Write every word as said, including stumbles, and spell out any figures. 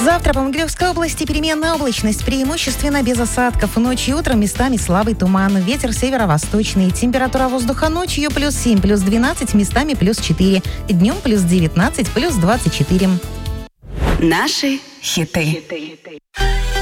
Завтра по Могилевской области переменная облачность, преимущественно без осадков. Ночью и утром местами слабый туман. Ветер северо-восточный. Температура воздуха ночью плюс семь, плюс двенадцать, местами плюс четыре. Днем плюс девятнадцать, плюс двадцать четыре. Наши хиты.